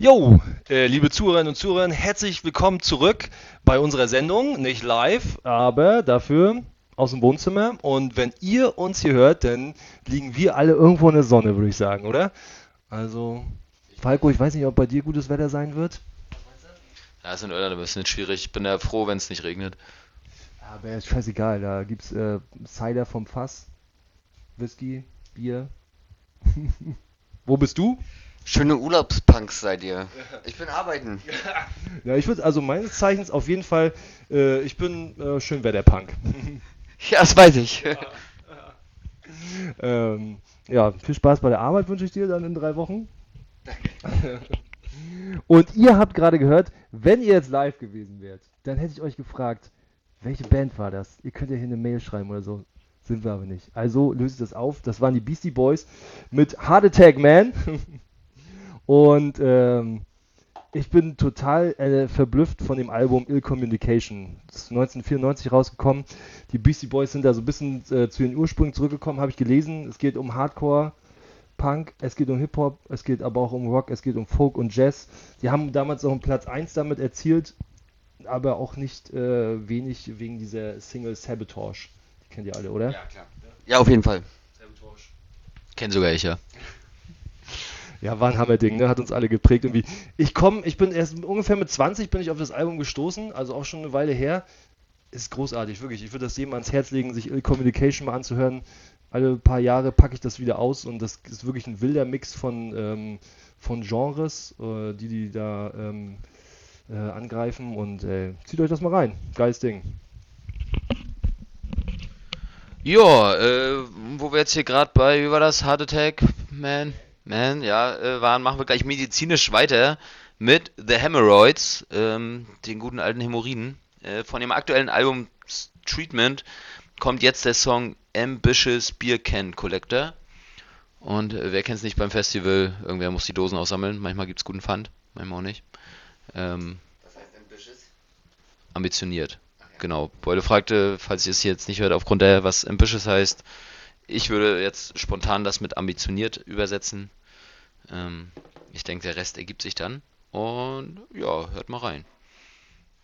Jo, liebe Zuhörerinnen und Zuhörer, herzlich willkommen zurück bei unserer Sendung. Nicht live, aber dafür aus dem Wohnzimmer. Und wenn ihr uns hier hört, dann liegen wir alle irgendwo in der Sonne, würde ich sagen, oder? Also, Falco, ich weiß nicht, ob bei dir gutes Wetter sein wird. Ja, ist in Irland ein bisschen schwierig. Ich bin ja froh, wenn es nicht regnet. Aber ist scheißegal, da gibt's Cider vom Fass, Whisky, Bier. Wo bist du? Schöne Urlaubspunks seid ihr. Ich bin arbeiten. Ja, ich würde, also meines Zeichens auf jeden Fall, ich bin Schönwetterpunk. Ja, das weiß ich. Ja, viel Spaß bei der Arbeit wünsche ich dir dann in 3 Wochen. Und ihr habt gerade gehört, wenn ihr jetzt live gewesen wärt, dann hätte ich euch gefragt, welche Band war das? Ihr könnt ja hier eine Mail schreiben oder so. Sind wir aber nicht. Also löst das auf. Das waren die Beastie Boys mit Heart Attack Man. Und ich bin total verblüfft von dem Album Ill Communication. Das ist 1994 rausgekommen. Die Beastie Boys sind da so ein bisschen zu den Ursprüngen zurückgekommen, habe ich gelesen. Es geht um Hardcore, Punk, es geht um Hip-Hop, es geht aber auch um Rock, es geht um Folk und Jazz. Die haben damals auch einen Platz 1 damit erzielt, aber auch nicht wenig wegen dieser Single Sabotage. Die kennt ihr alle, oder? Ja, klar. Ja, auf jeden Fall. Sabotage. Kenn sogar ich, ja. Ja, war ein Hammerding, ne? Hat uns alle geprägt irgendwie. Ich bin erst ungefähr mit 20 bin ich auf das Album gestoßen, also auch schon eine Weile her. Ist großartig, wirklich. Ich würde das jedem ans Herz legen, sich Ill Communication mal anzuhören. Alle paar Jahre packe ich das wieder aus und das ist wirklich ein wilder Mix von Genres, die da angreifen und zieht euch das mal rein. Geiles Ding. Ja, wo wir jetzt hier gerade bei, wie war das? Heart Attack, ja, waren, machen wir gleich medizinisch weiter mit The Hemorrhoids, den guten alten Hämorrhoiden. Von dem aktuellen Album Treatment kommt jetzt der Song Ambitious Beer Can Collector. Und wer kennt's nicht beim Festival? Irgendwer muss die Dosen aussammeln. Manchmal gibt's guten Pfand, manchmal auch nicht. Ähm, Was heißt ambitious? ambitioniert. Genau. Beule fragte, falls ihr es jetzt nicht hört, aufgrund der, was ambitious heißt. Ich würde jetzt spontan das mit ambitioniert übersetzen. Ich denke, der Rest ergibt sich dann. Und ja, hört mal rein.